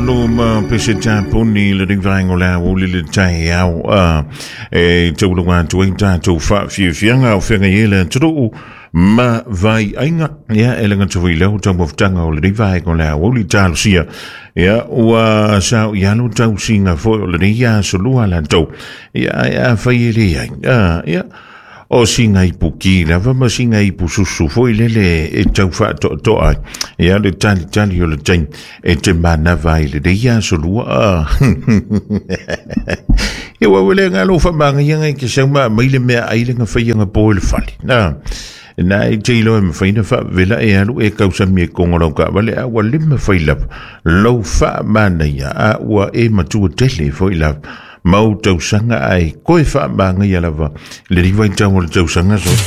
luma peseta puni le ringrangola o le tai au to lunga to inta to fa fianga o fenga yele tru ma vai ainga ya elenga to vile to mofutanga o le ringrangola o le talsia ya wa sa ya no tau singa fo le ya solua la to ya fa yele ya o singa ipuki la vama singa ipususu foi lele e tau fa to ai ya le tali o le tain e te mana vai le ya solua e wa wele ngalo fa banga yanga ke sema maile me aile nga fa yanga pole fali na e te ilo me fa ina fa vela e alu e kausa mi kongolo ka vale a wa lim fa ila lo fa mana ya a wa e matu tele foi la mau tau sanga ai koe wha maanga i alawa le riwa i tau le tau sanga so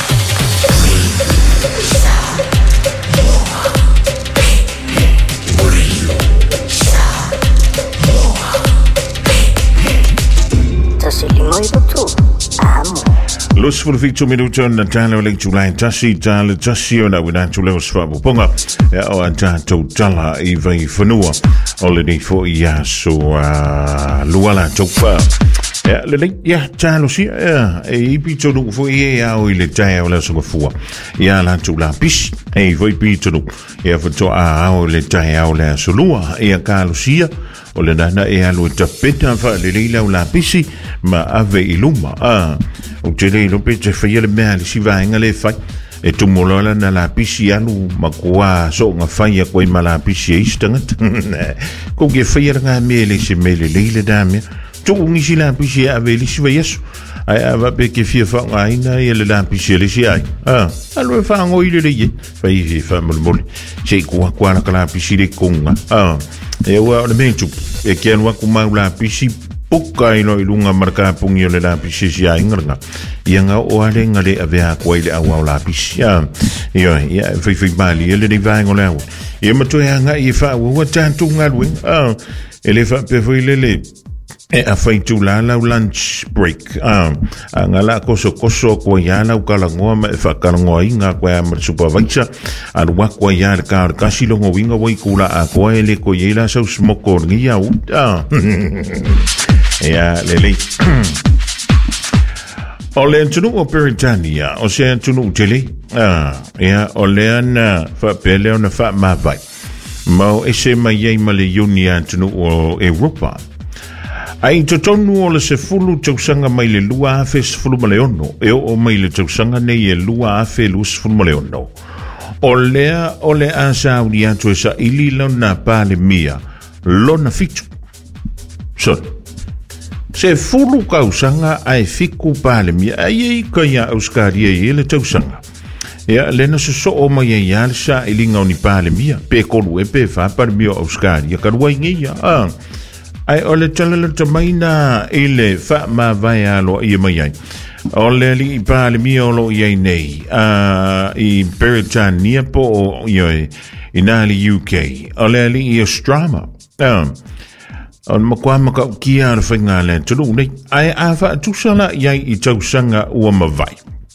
tasi limoi batu amo Los for 2 minuto na tala le tulai tasi tala tasi ona wina tula o swabu ponga ya o anta tala I vai fanua o le ni fo ia so luala tofa ya le ya talo si e pito no fo ia o le tai o le so fo ya la tula pis e voi pito no ya fo to o le tai o le so lua ya kalo sia o le nana e alu tapeta fa le leila o la pisi ma ave iluma o te leilo pe te whaia le mea le si vaenga le whai e tumolola na la pisi alu ma kua so nga whaia koe ma la pisi e istangat ko ke whaia ngā mea le se mele leile dāmea tu ungi si la pisi ave le si vaiasu ai ava pe ke fia wha aina e le la pisi le si ai alu e wha ngoi le ye whai he wha mulmuli se kua la ka la pisi le konga e ua o le mea tupu e ke anua kumau la pisi puka ino ilunga marka pungi o le la pisi si a ingaranga ia nga o ale ngale avea kwa ile awa o la pisi ia fai bali ele ni vaengo le awa ia matoe anga i wha ua tantu ngalwe ele wha pe fai lele e a fai tu la lunch break nga la koso kwa ia lau kalangoa ma e whakalangoa inga kwa ia mar supervisor alua kwa ia ka kasi longo winga wai kula a kwa ele ko ia sau smoko ngi au ya lele ole tunu o Peritania o se tunu tele ya ole ana fa pele ona fa ma vai mo ese mai ma le unia tunu o Europa ai tonu o le se fulu tausanga mai le lua afe se fulu ma le ono e o mai le tausanga nei e lua afe lu se fulu ma le ono ole a saudi atu esa ili lona pale mia lona fitu so se fulu kausanga ai fiku pale mia ai kaya auskaria e le tausanga ya lena so o mai ya sa ili ngoni pale mia pe kolu e pe fa par mio auskaria karua ngia ai ole tala tamaina ile fa ma vai alo I mai ai ole li pale mio lo ye nei I Britannia po yo inali UK ole li Australia on makwa kia ar finga le tulu nei ai ava tusala yai I tausanga ua mavai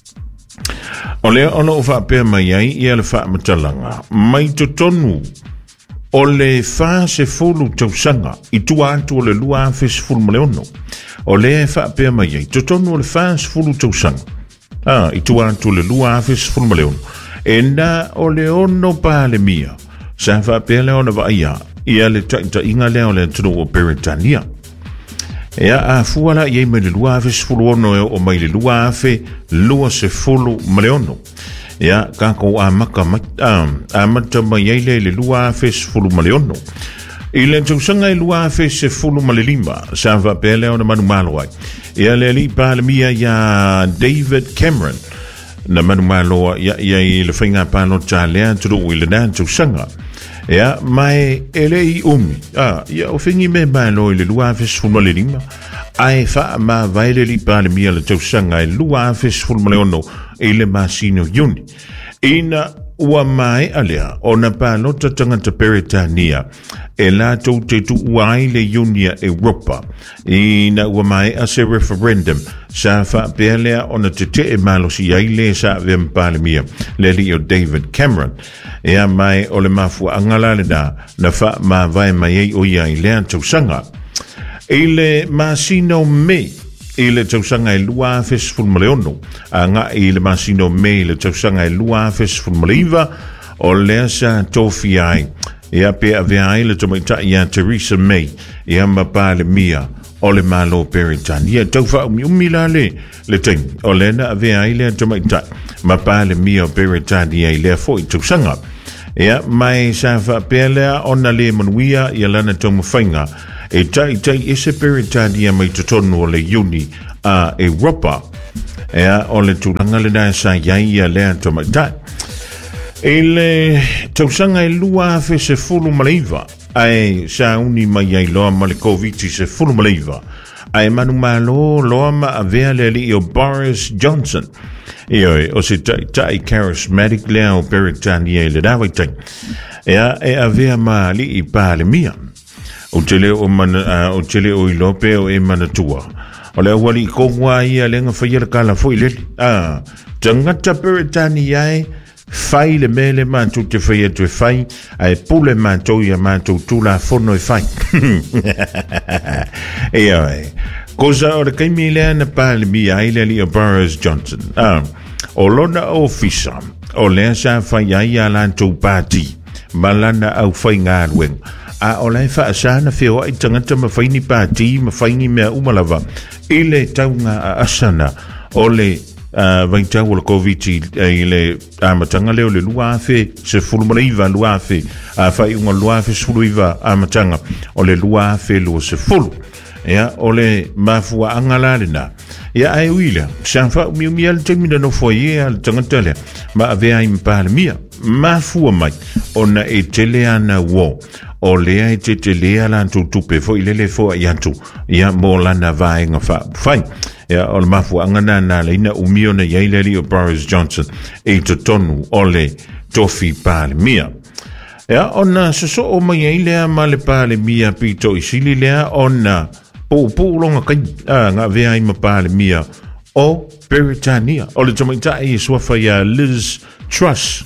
ole ono fa pe mai ai I le fa matalanga mai tonu ole fa se fulu tausanga I tua atu le lua fe se fulu maleono ole fa pe mai ai tonu le fa se fulu tausanga I tua atu le lua fe se fulu maleono enda ole ono pale mia sa fa pe le ono va ia ia le ta inga le ole tunu o Peritania ia a fuala ia me le lua fe se fulu ono o mai le lua fe lua se fulu maleono ia kako a maka a mata mai le lua fe se fulu maleono I le tausanga I lua fe se fulu malelima sa va pele ona manu malo ai ia le li pale mia ia David Cameron na manu malo ia I le whainga pano talea turu I le na tausanga ia mai ele I umi ia o whingi me malo I le lua fe se fulu malelima ai fa ma vaile li pale mia le tausanga I lua fe se fulu maleono I le masino yuni ina ua mai alea o na palota tangata Peretania e la tau te tu uai le Unia Europa i na ua mai a se referendum sa fa pelea o na te e malosi ai le sa vem palemia le li o David Cameron e a mai o le mafua angala le na fa ma vai mai o ia i le tau sanga e le masino me i le tausanga e lua fes fulmaleono a nga i le masino me le tausanga e lua fes fulmaleiva o lea sa tofi ai e a pe ave ai le tomaita i a Theresa May e a mapa le mia o le malo Peretania taufa umila le ting o lena ave ai le tomaita mapa le mia o Peretania i lea fo i tausanga e a mai sa fa pelea ona le manuia i alana tomafainga e tai e se Peretania mai tonu o le Uni a Europa e a o le tūranga le nai sa iai a lea tomatai e le tausanga e lua fe se fulu maleiva ai sa uni mai ai loa ma le COVID se fulu maleiva ai manu malo loa ma avea le li o Boris Johnson e o se tai charismatic lea o Peretania le dawa tai e avea ma li i pale mia o tele o i lope o e manatua o le wali kongwa ia lenga whaia kala foi leli tangata Peretania e fai le mele mantou te whaia tu e fai ai pule mantou ia mantou tula fono e fai e ai kosa o le kaimi lea na pale mi ai le li o Boris Johnson o lona ofisa o lea sa fai ai a lantou pati malana au fai ngā ruenga a o lai fa sana feo ai tangata mawhaini pāti mawhaini mea umalava i le taunga a asana o le vaitau o le COVID i le amatanga leo le luafe se fulumaleiva luafe a whai unga luafe suluiva amatanga o le luafe lua se fulu ea o le mafua angalalena ea ai uila sanfa umiumia le taimina no foie al tangata lea ma avea i mpale mia mafua mai ona e tele ana wo o lea e te lea lantou tupe fo i lele fo i atu ia mo lana vaenga fai ia o le mafu angana na leina umio na iai leli o Boris Johnson e te tonu o le tofi pale mia ia ona soso o mai ai lea ma le pale mia pito i sili lea ona po longa kai nga vea i ma pale mia o Peretania o le tomaita e swafa ia Liz Truss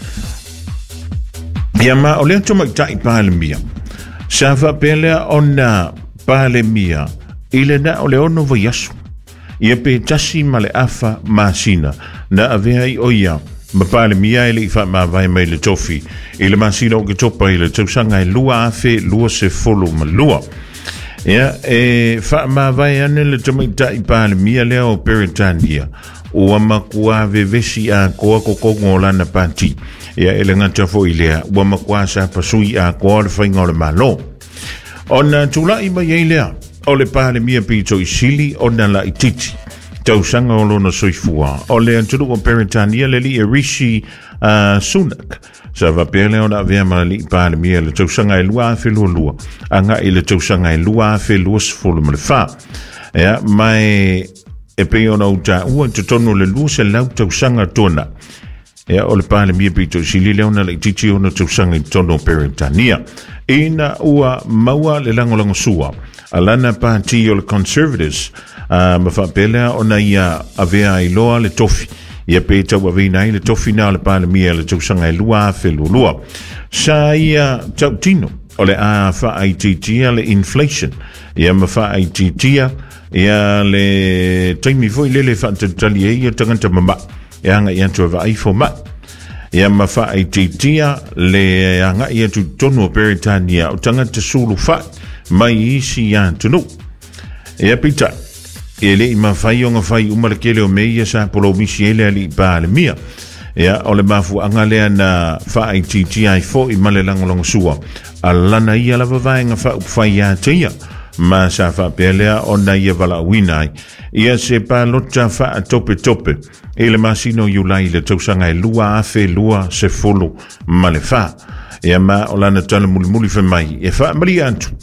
ia ma o lea tomaita i pale mia sa fa pelea ona pale mia i le na o le ono vaiasu ia pe tasi ma le afa masina na avea i oia ma pale mia ele i fa ma vai mai le tofi i le masina o ke topa i le tausanga i lua afe lua se folo ma lua ia e fa ma vai ane le tomaita i pale mia lea o Peretania ua makua vevesi a koa kokongo lana pati ia ele ngata fo i lea ua makua sa pasui a koa le whainga o le malo ona tula i mai ei lea o le pale mia pito i sili ona la i titi tausanga o lona soifua o le anturu o Peretania le li e Rishi Sunak sa va pele ona vea ma li pale mia le tausanga e lua afe lua anga i le tausanga e lua afe lua sifolo ma le fa ia mai e pe ona uta ua te tonu le lua se lau tausanga tona ia o le pale mia pito i sili le ona le titi ona tausanga i tono Peretania ina ua maua le langolango sua alana pati o le Conservatives mawhapelea ona ia avea i loa le tofi ia pe tau avina i le tofi na le pale mia le tausanga i lua afe lua sa ia tau tino o le a whaititia le inflation ia mawhaititia ia le taimi foi lele whaatali e ia tanganta mama ia anga ia tua vai fo ma ia mawhaititia le anga ia tu tonu o Peretania o tanganta sulu wha mai isi ia tunu ia pita ele i mawhai o ngā whai umarakele o meia sa polo misi ele ali pāle mia ia o le mafu angalea na whaai titi ai fo i male langolongo sua a lana ia lava vai ngā whai a teia ma sa whapelea o na ia wala winai ia se pālota wha tope ele masino yulai le tausanga e lua afe lua se folo male wha ia ma o lana tala muli whamai e wha mari antu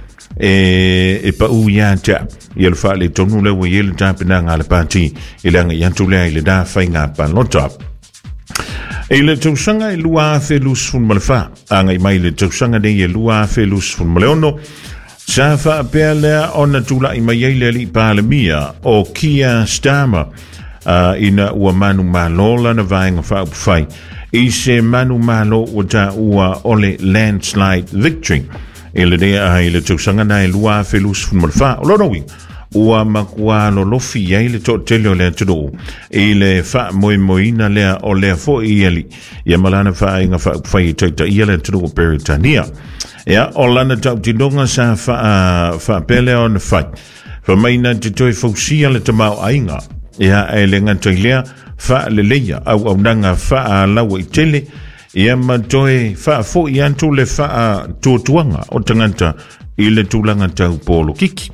e pa u ya ta ia le fa le tonu le we le ta pena nga le pati ile nga yantu le ile da fa nga pa lota E le tausanga e lua felus fun malfa. Anga mai le tausanga de e lua felus fun maleono. Sa fa pele ona tula I mai le li palemia o Keir Starmer ina ua manu malola na vaenga fa fai. I se manu malo wata ua ole landslide victory. Ele dea ai le tausanga na e lua felus fun malfa. Olono wing. Ua makua lo lofi ai le to tele o le tudo e le fa moina lea o le fo I eli ia malana fa inga fa fai taita ia le tudo o Peritania ia o lana tau tinonga sa fa pele on fai fa maina te toi fausia le tamau ainga ia e le ngantai lea fa le leia au nanga fa lawa I tele ia matoi fa fo I antu le fa tuatuanga o tanganta I le tulanga tau polo kiki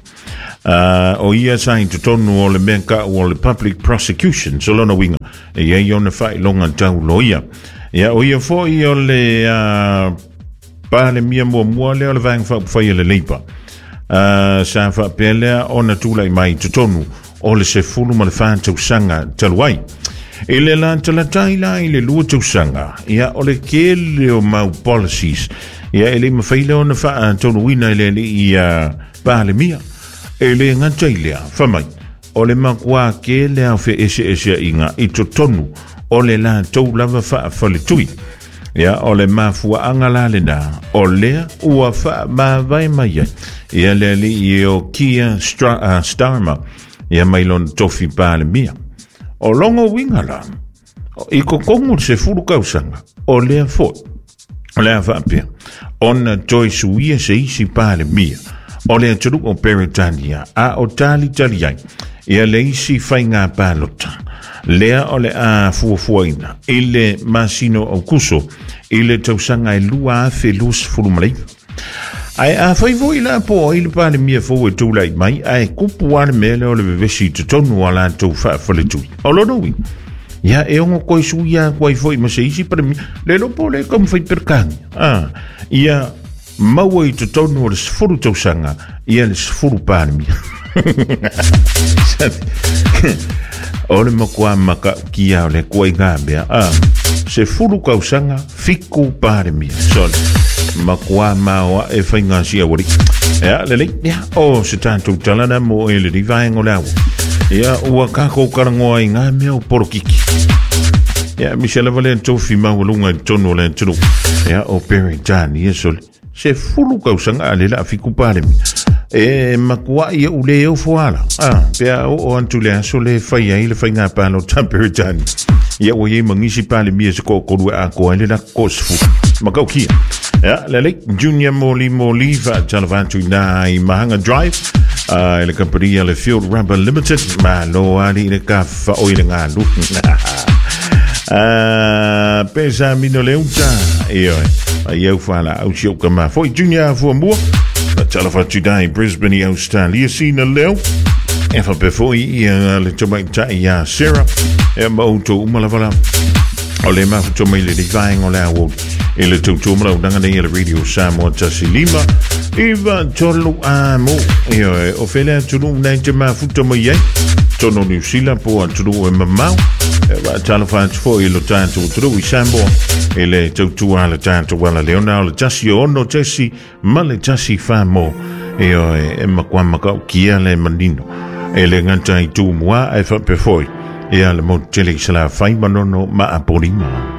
o ia sain to tonu o le menka o le public prosecution so lona winga e ia ona fai longa tau loia ia o ia fo I o le pale mia mua le o le vang fai le leipa sa fa pele ona tula I mai to tonu o le se fulu ma le fanta usanga taluai e le lan talatai la I le lua tausanga ia o le kele o mau policies ia ele ma fai le ona fa tonu wina ele ia pale mia e le ngantai lea, whamai, o le makua ke lea fe ese inga I to tonu, o le la tau lava wha whale tui. Ia, o le mafua angala le na, o lea ua wha ma vai mai. Ia le li I o Keir Starmer, ia mailon tofi pale mia. O longo wingala, I kokongu se furu kausanga, o lea fo, o lea whapea, ona toi suia se isi pale mia. O le aturu o Peritania a o tali ai ia le isi whainga pālota lea o le a fuafuaina I le masino au kuso I le tausanga e lua a felus furumalei ai a whaivoi la po I le pāle mia fo e tūlai mai ai kupu ane mele o le vevesi te tonu ala tau whaafale tui o lonowi ia e ongo koi suia koi foi ma se isi para mi le lopo le kam whai perkangi ia maua I te tonu o le sifuru tausanga ia le sifuru pānimi o le makua maka kia o le kua I ngā mea se furu kausanga fiku pānimi so makua maua e whainga si awari ia le ia o se tātou talana mo e le rivaeng o le awa ia ua kako karangoa I ngā mea o porokiki ia Michele Valen tofi maulunga I tonu o le tunu ia o Peritania so se fulu kausanga ale la fiku palemi e makua ia ule o foala pea o antule so le fai ai le fai ngā palo Peritania ia o ye mangisi palemi se ko a ko ale la kosfu makau kia ia le Junior Moli va talavantu na I Mahanga Drive le company le Field Rubber Limited ma lo ali le ka fa o ile ngā lu pesa mino leuta io eu fala au sio kama foi Junior for mo na telephone dai Brisbane Australia sina leo e fa pefoi le tomai ya Sarah e moto umalavala ole ma to mai le divine ole awo e le tutu mala danga nei le radio Samoa Tasilima Iva tolu amo io o fele tulu na jema futo mai tono New Zealand po tulu e mamau va telephone for ilo tanto tulu I Sambo e le tutu ala tanto wala leona le tasi ono tasi male tasi famo io e makwa maka kia le mandino e le nganta I tu mua e fa pefoi e ale mo tele sala fai manono ma apolima